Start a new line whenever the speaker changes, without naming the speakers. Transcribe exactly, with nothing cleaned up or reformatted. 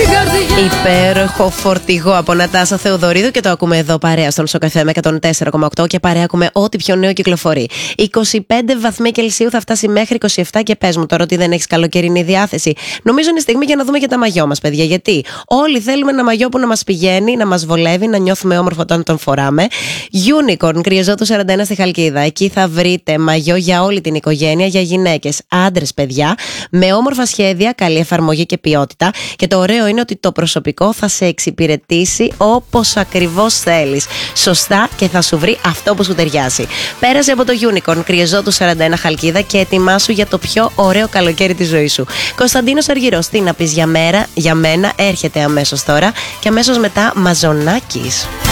Υπέροχο φορτηγό από Νατάσα Θεοδωρίδου και το ακούμε εδώ παρέα στον Σοκαφέ με εκατόν τέσσερα κόμμα οκτώ και παρέα ακούμε ό,τι πιο νέο κυκλοφορεί. είκοσι πέντε βαθμοί Κελσίου θα φτάσει μέχρι είκοσι επτά και πες μου τώρα ότι δεν έχεις καλοκαιρινή διάθεση. Νομίζω είναι στιγμή για να δούμε και τα μαγιό μας, παιδιά. Γιατί όλοι θέλουμε ένα μαγιό που να μας πηγαίνει, να μας βολεύει, να νιώθουμε όμορφο όταν τον φοράμε. Unicorn, Κρυεζότου σαράντα ένα στη Χαλκίδα. Εκεί θα βρείτε μαγιό για όλη την οικογένεια, για γυναίκες, άντρες, παιδιά, με όμορφα σχέδια, καλή εφαρμογή και ποιότητα. Και το ωραίο είναι ότι το προσωπικό θα σε εξυπηρετήσει όπως ακριβώς θέλεις. Σωστά και θα σου βρει αυτό που σου ταιριάζει. Πέρασε από το Unicorn, Κρυεζότου σαράντα ένα Χαλκίδα και ετοιμάσου για το πιο ωραίο καλοκαίρι της ζωής σου. Κωνσταντίνος Αργυρός, τι να πεις για μέρα, για μένα, έρχεται αμέσως τώρα και αμέσως μετά Μαζονάκης.